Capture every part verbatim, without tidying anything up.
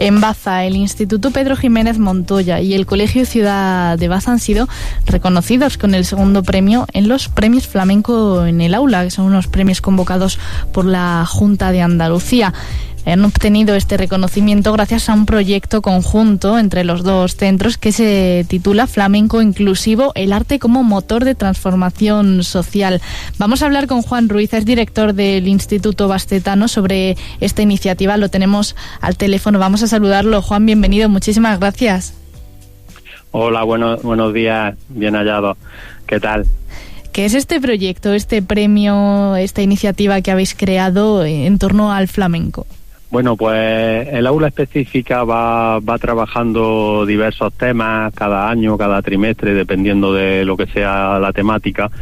En Baza, el Instituto Pedro Jiménez Montoya y el Colegio Ciudad de Baza han sido reconocidos con el segundo premio en los Premios Flamenco en el Aula, que son unos premios convocados por la Junta de Andalucía. Han obtenido este reconocimiento gracias a un proyecto conjunto entre los dos centros que se titula Flamenco Inclusivo, el arte como motor de transformación social. Vamos a hablar con Juan Ruiz, es director del Instituto Bastetano, sobre esta iniciativa. Lo tenemos al teléfono. Vamos a saludarlo. Juan, bienvenido. Muchísimas gracias. Hola, bueno, buenos días. Bien hallado. ¿Qué tal? ¿Qué es este proyecto, este premio, esta iniciativa que habéis creado en torno al flamenco? Bueno, pues el aula específica va, va trabajando diversos temas cada año, cada trimestre, dependiendo de lo que sea la temática.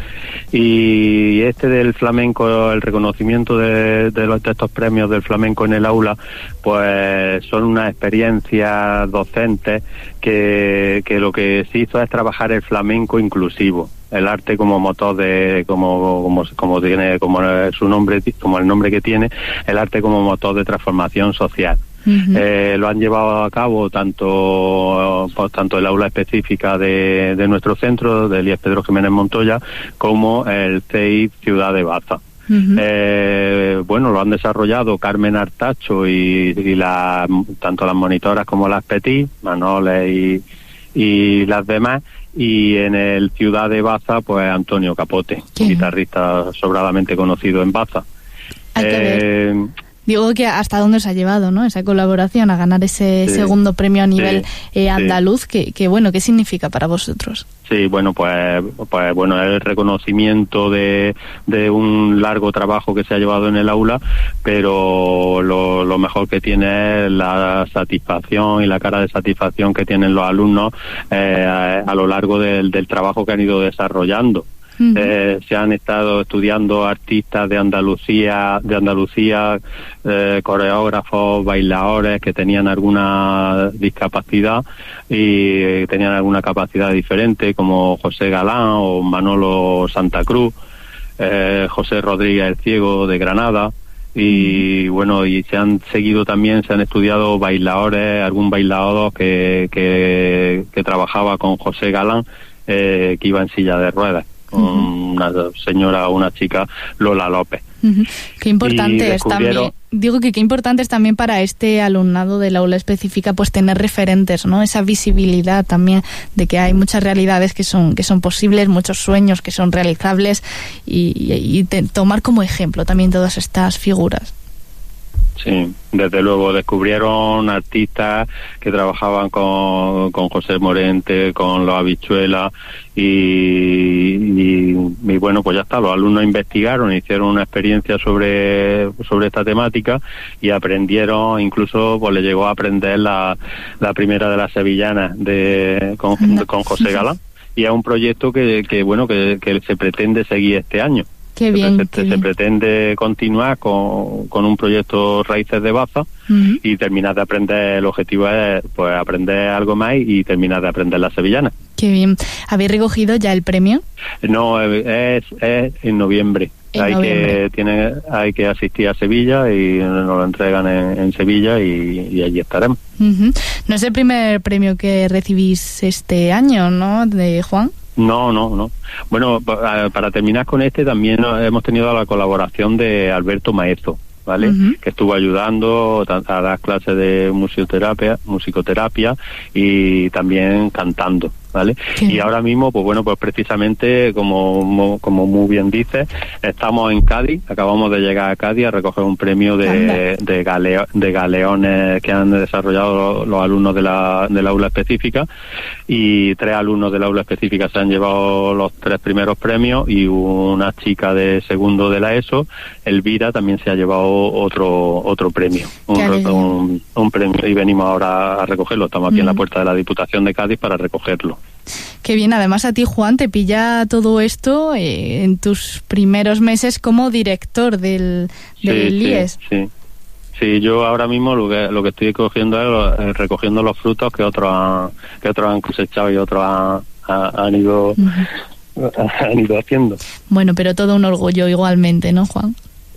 Y este del flamenco, el reconocimiento de, de, los, de estos premios del flamenco en el aula, pues son unas experiencias docentes que, que lo que se hizo es trabajar el flamenco inclusivo. El arte como motor de, como, como, como tiene, como su nombre, como el nombre que tiene, el arte como motor de transformación social. Uh-huh. Eh, lo han llevado a cabo tanto, pues, tanto el aula específica de, de nuestro centro, del I E S Pedro Jiménez Montoya, como el C E I Ciudad de Baza. Uh-huh. Eh, bueno, lo han desarrollado Carmen Artacho y, y la, tanto las monitoras como las Petit, Manoles y, y las demás. Y en el Ciudad de Baza, pues Antonio Capote, ¿qué? Guitarrista sobradamente conocido en Baza. Hay que eh, ver. Digo que hasta dónde os ha llevado, ¿no? Esa colaboración a ganar ese sí, segundo premio a nivel sí, eh, andaluz, sí. que, que bueno, ¿qué significa para vosotros? Sí, bueno, pues, pues bueno, el reconocimiento de, de un largo trabajo que se ha llevado en el aula, pero lo, lo mejor que tiene es la satisfacción y la cara de satisfacción que tienen los alumnos eh, a, a lo largo del, del trabajo que han ido desarrollando. Uh-huh. Eh, se han estado estudiando artistas de Andalucía, de Andalucía, eh, coreógrafos, bailadores que tenían alguna discapacidad y tenían alguna capacidad diferente, como José Galán o Manolo Santa Cruz, eh, José Rodríguez el Ciego de Granada. Y bueno, y se han seguido también, se han estudiado bailadores, algún bailador que, que, que trabajaba con José Galán, eh, que iba en silla de ruedas. Con uh-huh. una señora o una chica, Lola López. Uh-huh. Qué importante es también, digo que qué importante es también para este alumnado del aula específica, pues tener referentes, ¿no? Esa visibilidad también de que hay muchas realidades que son que son posibles, muchos sueños que son realizables y, y, y te, tomar como ejemplo también todas estas figuras. Sí, desde luego descubrieron artistas que trabajaban con, con José Morente, con los Habichuelas y, y, y bueno, pues ya está, los alumnos investigaron, hicieron una experiencia sobre sobre esta temática y aprendieron, incluso pues le llegó a aprender la, la primera de las sevillanas de con, con José Galán, y es un proyecto que, que bueno, que, que se pretende seguir este año. Qué bien, se, qué se bien. pretende continuar con, con un proyecto Raíces de Baza uh-huh. y terminar de aprender. El objetivo es pues aprender algo más y terminar de aprender las sevillanas. Qué bien. ¿Habéis recogido ya el premio? No, es, es en noviembre. En hay noviembre. que tiene hay que asistir a Sevilla y nos lo entregan en, en Sevilla y, y allí estaremos. Uh-huh. No es el primer premio que recibís este año, ¿no, de Juan? No, no, no. Bueno, para terminar con este, también hemos tenido la colaboración de Alberto Maezo, ¿vale? Uh-huh. Que estuvo ayudando a dar clases de musicoterapia, musicoterapia y también cantando, ¿vale? Sí. Y ahora mismo, pues bueno, pues precisamente, como como muy bien dices, estamos en Cádiz, acabamos de llegar a Cádiz a recoger un premio de, de, galeo, de galeones que han desarrollado los, los alumnos de la del aula específica, y tres alumnos del aula específica se han llevado los tres primeros premios y una chica de segundo de la ESO, Elvira, también se ha llevado otro otro premio, un, un, un premio, y venimos ahora a recogerlo, estamos aquí uh-huh. en la puerta de la Diputación de Cádiz para recogerlo. Qué bien, además a ti, Juan, te pilla todo esto eh, en tus primeros meses como director del, del sí, I E S. Sí, sí. Sí, yo ahora mismo lo que lo que estoy cogiendo es eh, recogiendo los frutos que otros han, que otros han cosechado y otros han, han, han ido uh-huh. han ido haciendo. Bueno, pero todo un orgullo igualmente, ¿no, Juan?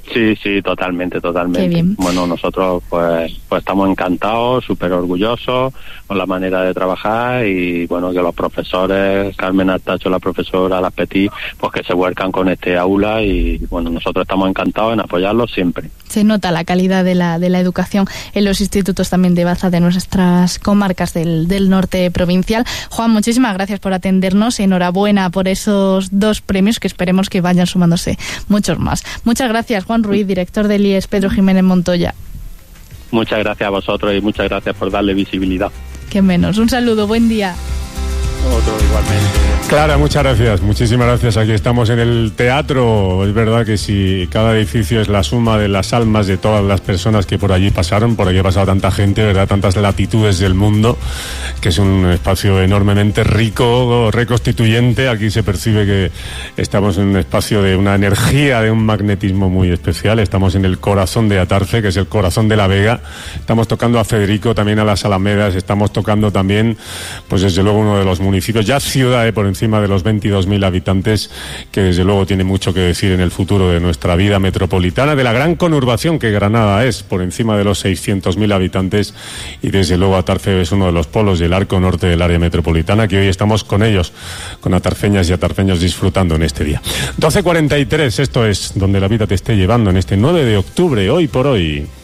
Sí, sí, totalmente, totalmente. Qué bien. Bueno, nosotros pues pues estamos encantados, súper orgullosos con la manera de trabajar y bueno, que los profesores, Carmen Artacho, la profesora, las Petit, pues que se vuelcan con este aula y bueno, nosotros estamos encantados en apoyarlos siempre. Se nota la calidad de la de la educación en los institutos también de Baza de nuestras comarcas del, del norte provincial. Juan, muchísimas gracias por atendernos. Enhorabuena por esos dos premios que esperemos que vayan sumándose muchos más. Muchas gracias, Juan Ruiz, director del I E S Pedro Jiménez Montoya. Muchas gracias a vosotros y muchas gracias por darle visibilidad. Qué menos. Un saludo, buen día. Otro igualmente. Clara, muchas gracias, muchísimas gracias. Aquí estamos en el teatro. Es verdad que si cada edificio es la suma de las almas de todas las personas que por allí pasaron, por allí ha pasado tanta gente, ¿verdad? Tantas latitudes del mundo, que es un espacio enormemente rico, reconstituyente. Aquí se percibe que estamos en un espacio de una energía, de un magnetismo muy especial. Estamos en el corazón de Atarfe, que es el corazón de la Vega. Estamos tocando a Federico, también a las Alamedas. Estamos tocando también, pues desde luego, uno de los municipios, ya ciudad, eh, por encima de los veintidós mil habitantes, que desde luego tiene mucho que decir en el futuro de nuestra vida metropolitana, de la gran conurbación que Granada es, por encima de los seiscientos mil habitantes, y desde luego Atarfe es uno de los polos del arco norte del área metropolitana, que hoy estamos con ellos, con atarfeñas y atarfeños disfrutando en este día. doce cuarenta y tres, esto es Donde la vida te esté llevando, en este nueve de octubre, hoy por hoy.